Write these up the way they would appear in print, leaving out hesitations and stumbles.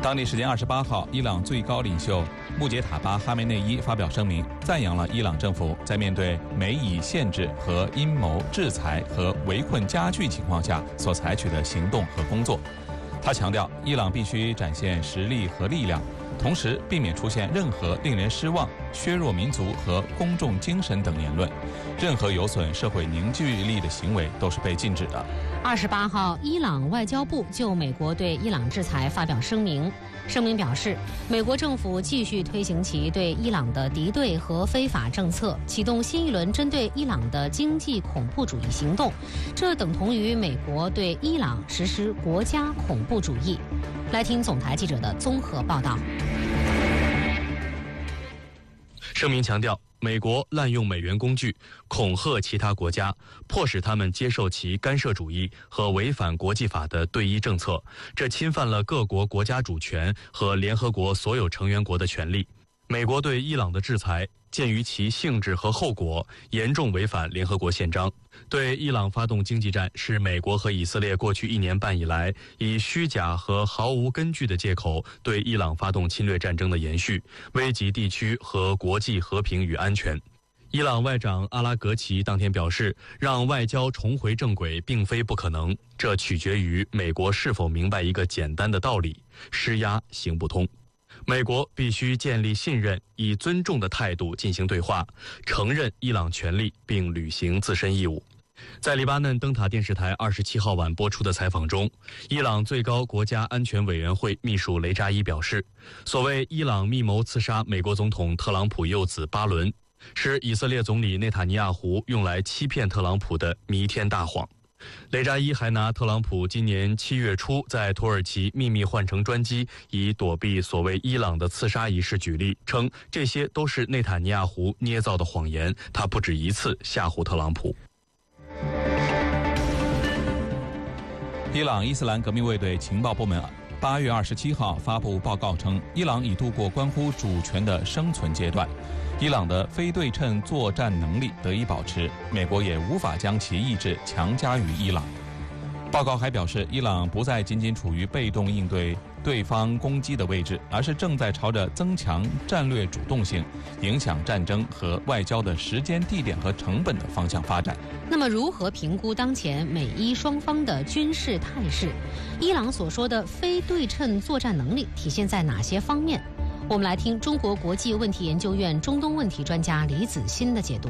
当地时间28号，伊朗最高领袖穆杰塔巴·哈梅内伊发表声明，赞扬了伊朗政府在面对美以限制和阴谋制裁和围困加剧情况下所采取的行动和工作。他强调，伊朗必须展现实力和力量，同时避免出现任何令人失望、削弱民族和公众精神等言论。任何有损社会凝聚力的行为都是被禁止的。 28号，伊朗外交部就美国对伊朗制裁发表声明。声明表示，美国政府继续推行其对伊朗的敌对和非法政策，启动新一轮针对伊朗的经济恐怖主义行动，这等同于美国对伊朗实施国家恐怖主义。来听总台记者的综合报道。 声明强调，美国滥用美元工具，恐吓其他国家，迫使他们接受其干涉主义和违反国际法的对伊政策，这侵犯了各国国家主权和联合国所有成员国的权利。美国对伊朗的制裁，鉴于其性质和后果，严重违反联合国宪章。对伊朗发动经济战，是美国和以色列过去1年半以来以虚假和毫无根据的借口对伊朗发动侵略战争的延续，危及地区和国际和平与安全。伊朗外长阿拉格齐当天表示，让外交重回正轨并非不可能，这取决于美国是否明白一个简单的道理：施压行不通。美国必须建立信任，以尊重的态度进行对话，承认伊朗权利并履行自身义务。在黎巴嫩灯塔电视台27号晚播出的采访中，伊朗最高国家安全委员会秘书雷扎伊表示，所谓伊朗密谋刺杀美国总统特朗普幼子巴伦，是以色列总理内塔尼亚胡用来欺骗特朗普的弥天大谎。雷扎伊还拿特朗普今年7月初在土耳其秘密换乘专机以躲避所谓伊朗的刺杀一事举例，称这些都是内塔尼亚胡捏造的谎言，他不止一次吓唬特朗普。 伊朗伊斯兰革命卫队情报部门8月27号发布报告称，伊朗已度过关乎主权的生存阶段，伊朗的非对称作战能力得以保持，美国也无法将其意志强加于伊朗。报告还表示，伊朗不再仅仅处于被动应对对方攻击的位置，而是正在朝着增强战略主动性、影响战争和外交的时间、地点和成本的方向发展。 那么，如何评估当前美伊双方的军事态势？伊朗所说的非对称作战能力体现在哪些方面？我们来听中国国际问题研究院中东问题专家李子欣的解读。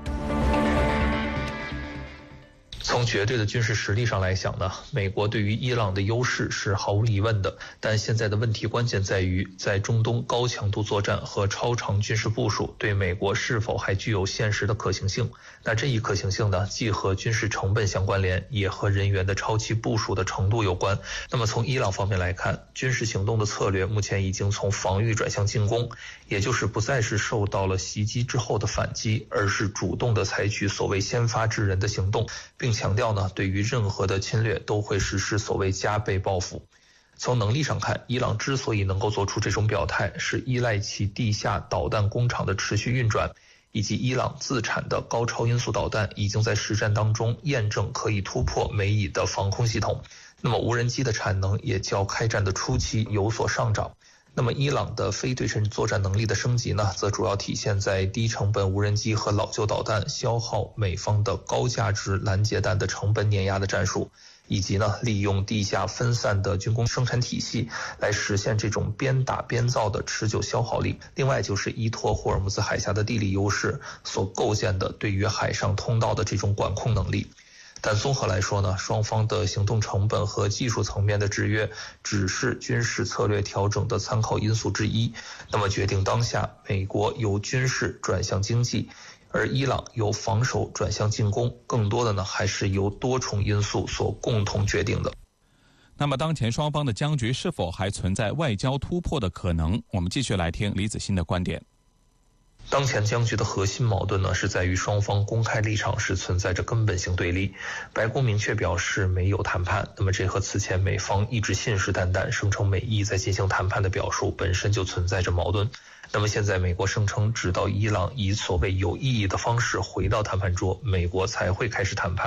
从绝对的军事实力上来讲呢，美国对于伊朗的优势是毫无疑问的，但现在的问题关键在于，在中东高强度作战和超长军事部署对美国是否还具有现实的可行性。那这一可行性呢，既和军事成本相关联，也和人员的超期部署的程度有关。那么从伊朗方面来看，军事行动的策略目前已经从防御转向进攻，也就是不再是受到了袭击之后的反击，而是主动的采取所谓先发制人的行动，并强调呢，对于任何的侵略都会实施所谓加倍报复。从能力上看，伊朗之所以能够做出这种表态，是依赖其地下导弹工厂的持续运转，以及伊朗自产的高超音速导弹已经在实战当中验证可以突破美以的防空系统。那么无人机的产能也较开战的初期有所上涨。那么伊朗的非对称作战能力的升级呢，则主要体现在低成本无人机和老旧导弹消耗美方的高价值拦截弹的成本碾压的战术，以及呢利用地下分散的军工生产体系来实现这种边打边造的持久消耗力。另外就是依托霍尔木兹海峡的地理优势所构建的对于海上通道的这种管控能力。但综合来说呢，双方的行动成本和技术层面的制约只是军事策略调整的参考因素之一。那么决定当下美国由军事转向经济，而伊朗由防守转向进攻，更多的呢还是由多重因素所共同决定的。 那么当前双方的僵局是否还存在外交突破的可能？我们继续来听李子欣的观点。 当前僵局的核心矛盾呢，是在于双方公开立场是存在着根本性对立。白宫明确表示没有谈判，那么这和此前美方一直信誓旦旦声称美伊在进行谈判的表述本身就存在着矛盾。那么现在美国声称直到伊朗以所谓有意义的方式回到谈判桌，美国才会开始谈判。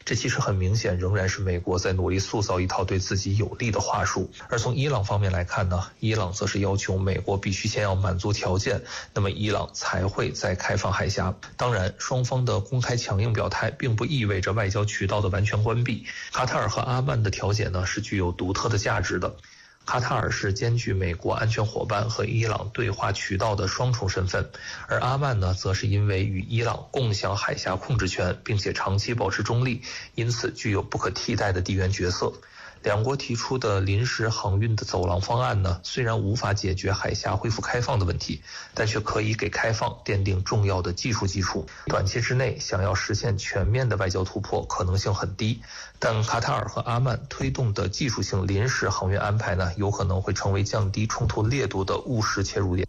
这其实很明显仍然是美国在努力塑造一套对自己有利的话术。而从伊朗方面来看呢，伊朗则是要求美国必须先要满足条件，那么伊朗才会再开放海峡。当然，双方的公开强硬表态并不意味着外交渠道的完全关闭。卡塔尔和阿曼的调解呢，是具有独特的价值的。卡塔尔是兼具美国安全伙伴和伊朗对话渠道的双重身份，而阿曼呢，则是因为与伊朗共享海峡控制权，并且长期保持中立，因此具有不可替代的地缘角色。两国提出的临时航运的走廊方案呢，虽然无法解决海峡恢复开放的问题，但却可以给开放奠定重要的技术基础。短期之内想要实现全面的外交突破可能性很低，但卡塔尔和阿曼推动的技术性临时航运安排呢，有可能会成为降低冲突烈度的务实切入点。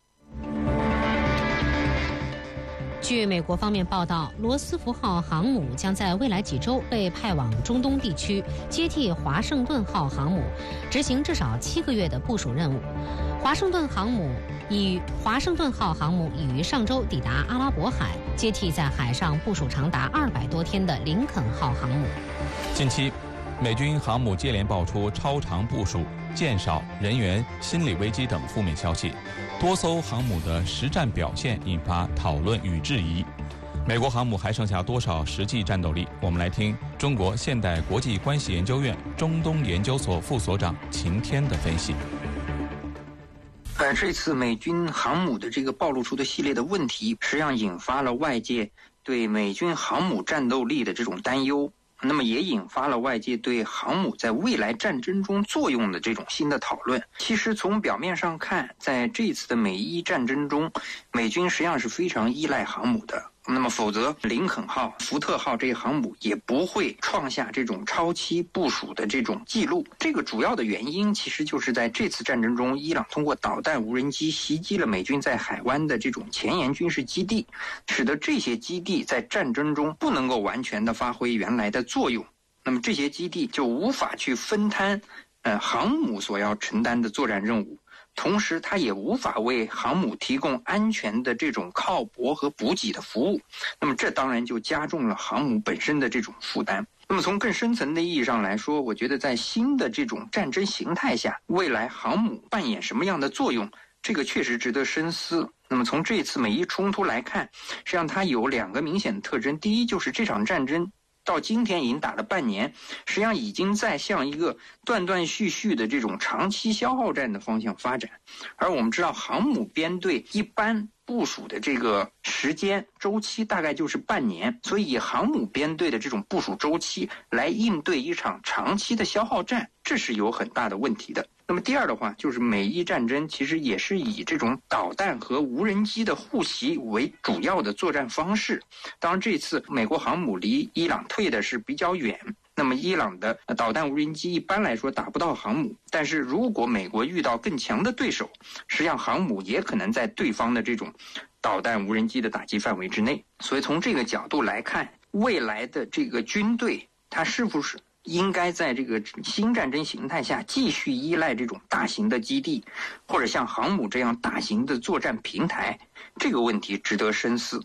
据美国方面报道，罗斯福号航母将在未来几周被派往中东地区，接替华盛顿号航母，执行至少7个月的部署任务。华盛顿号航母已于上周抵达阿拉伯海，接替在海上部署长达200多天的林肯号航母。 近期，美军航母接连爆出超长部署、舰少、人员、心理危机等负面消息，多艘航母的实战表现引发讨论与质疑。美国航母还剩下多少实际战斗力？我们来听中国现代国际关系研究院中东研究所副所长秦天的分析。 这次美军航母的这个暴露出的系列的问题，实际上引发了外界对美军航母战斗力的这种担忧。那么也引发了外界对航母在未来战争中作用的这种新的讨论。其实从表面上看，在这次的美伊战争中，美军实际上是非常依赖航母的。那么否则林肯号、福特号这些航母也不会创下这种超期部署的这种记录。这个主要的原因其实就是在这次战争中，伊朗通过导弹、无人机袭击了美军在海湾的这种前沿军事基地，使得这些基地在战争中不能够完全的发挥原来的作用。那么这些基地就无法去分摊航母所要承担的作战任务。同时它也无法为航母提供安全的这种靠泊和补给的服务，那么这当然就加重了航母本身的这种负担。那么从更深层的意义上来说，我觉得在新的这种战争形态下，未来航母扮演什么样的作用，这个确实值得深思。那么从这次美伊冲突来看，实际上它有2个明显的特征。第一，就是这场战争到今天已经打了半年，实际上已经在向一个断断续续的这种长期消耗战的方向发展。而我们知道航母编队一般部署的这个时间周期大概就是半年，所以以航母编队的这种部署周期来应对一场长期的消耗战，这是有很大的问题的。那么第二的话，就是美伊战争其实也是以这种导弹和无人机的互袭为主要的作战方式。当然这次美国航母离伊朗退的是比较远，那么伊朗的导弹无人机一般来说打不到航母，但是如果美国遇到更强的对手，实际上航母也可能在对方的这种导弹无人机的打击范围之内。所以从这个角度来看，未来的这个军队它是不是应该在这个新战争形态下继续依赖这种大型的基地，或者像航母这样大型的作战平台，这个问题值得深思。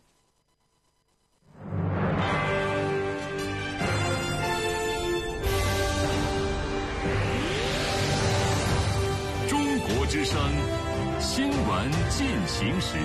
中国之声新闻进行时。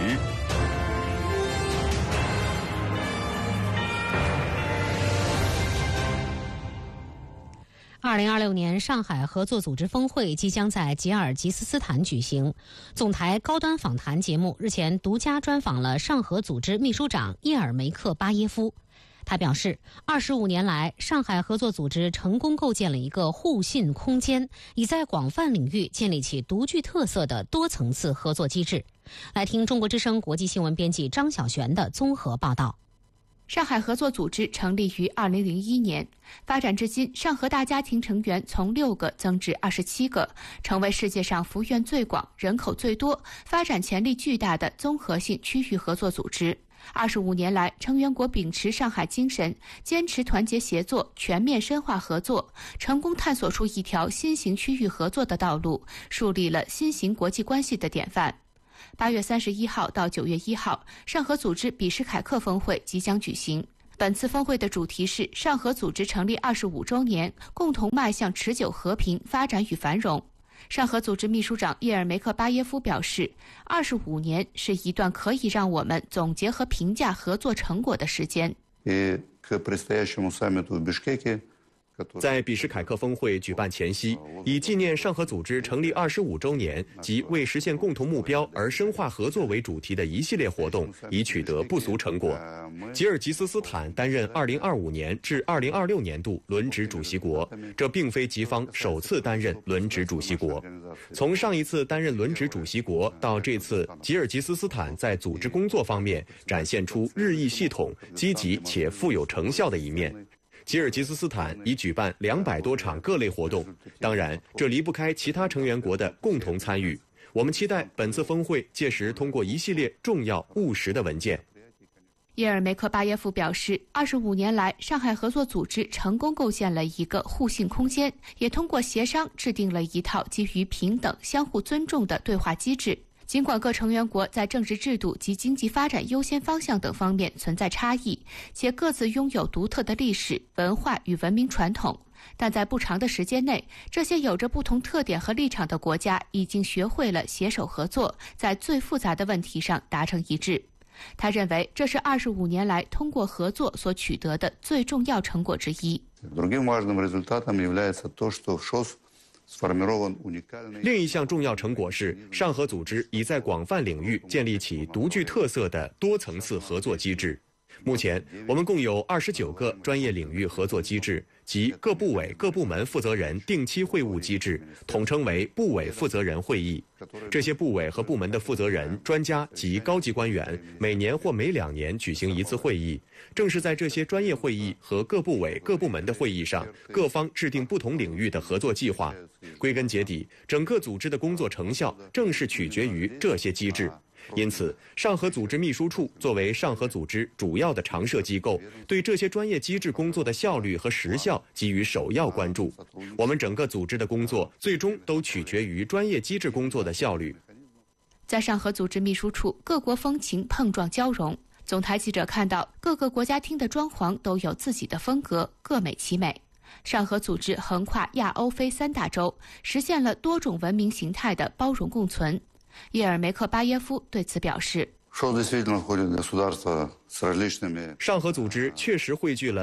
2026年上海合作组织峰会即将在吉尔吉斯斯坦举行。总台高端访谈节目日前独家专访了上合组织秘书长叶尔梅克巴耶夫。他表示，25年来，上海合作组织成功构建了一个互信空间，已在广泛领域建立起独具特色的多层次合作机制。来听中国之声国际新闻编辑张晓璇的综合报道。 上海合作组织成立于2001年，发展至今，上合大家庭成员从6个增至27个，成为世界上幅员最广、人口最多、发展潜力巨大的综合性区域合作组织。25年来，成员国秉持上海精神，坚持团结协作，全面深化合作，成功探索出一条新型区域合作的道路，树立了新型国际关系的典范。8月31号到9月1号，上合组织比什凯克峰会即将举行。 本次峰会的主题是上合组织成立25周年，共同迈向持久和平、发展与繁荣。上合组织秘书长叶尔梅克巴耶夫表示，25年是一段可以让我们总结和评价合作成果的时间。 在比什凯克峰会举办前夕，以纪念上合组织成立25周年及为实现共同目标而深化合作为主题的一系列活动已取得不俗成果。吉尔吉斯斯坦担任2025年至2026年度轮值主席国，这并非吉方首次担任轮值主席国。从上一次担任轮值主席国到这次，吉尔吉斯斯坦在组织工作方面展现出日益系统、积极且富有成效的一面。吉尔吉斯斯坦已举办200多场各类活动，当然，这离不开其他成员国的共同参与。我们期待本次峰会届时通过一系列重要务实的文件。 叶尔梅克巴耶夫表示，25年来，上海合作组织成功构建了一个互信空间，也通过协商制定了一套基于平等、相互尊重的对话机制。尽管各成员国在政治制度及经济发展优先方向等方面存在差异，且各自拥有独特的历史、文化与文明传统，但在不长的时间内，这些有着不同特点和立场的国家已经学会了携手合作，在最复杂的问题上达成一致。他认为，这是25年来通过合作所取得的最重要成果之一。 另一项重要成果是，上合组织已在广泛领域建立起独具特色的多层次合作机制。目前，我们共有29个专业领域合作机制，即各部委、各部门负责人定期会晤机制，统称为部委负责人会议。这些部委和部门的负责人、专家及高级官员每年或每2年举行一次会议。正是在这些专业会议和各部委、各部门的会议上，各方制定不同领域的合作计划。归根结底，整个组织的工作成效正是取决于这些机制。因此，上合组织秘书处作为上合组织主要的常设机构，对这些专业机制工作的效率和实效给予首要关注。我们整个组织的工作最终都取决于专业机制工作的效率。 在上合组织秘书处，各国风情碰撞交融。总台记者看到，各个国家厅的装潢都有自己的风格，各美其美。上合组织横跨亚欧非3大洲，实现了多种文明形态的包容共存。叶尔梅克巴耶夫对此表示， 上合组织确实汇聚了